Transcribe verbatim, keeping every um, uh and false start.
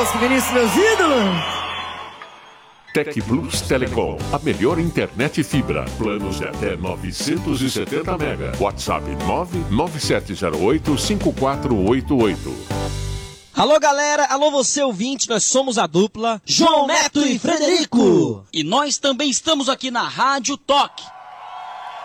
Bosco Vinícius, meus ídolos. Tec Plus Telecom, a melhor internet fibra. Planos de até novecentos e setenta mega. WhatsApp nove nove sete zero oito cinco quatro oito oito. Alô galera, alô você ouvinte, nós somos a dupla João Neto e Frederico. E nós também estamos aqui na Rádio Toque.